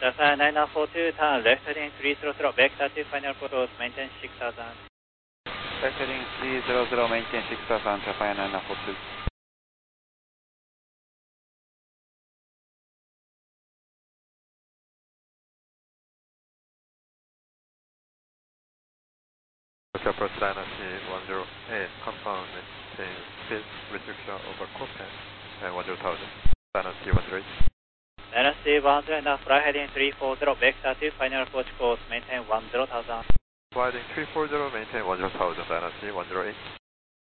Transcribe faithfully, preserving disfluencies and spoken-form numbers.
Jaffa nine nine four two, turn left heading three zero zero, vector to final photos, maintain six thousand. Left heading three zero zero, maintain six thousand, Jaffa nine nine four two. Approach Dynasty one zero eight, confirm maintain speed reduction over Copen and one zero thousand. Dynasty one zero eight. Dynasty one zero and fly heading three four zero, vector to final approach course, maintain one zero thousand. Flying three four zero, maintain one zero thousand, Dynasty one zero eight.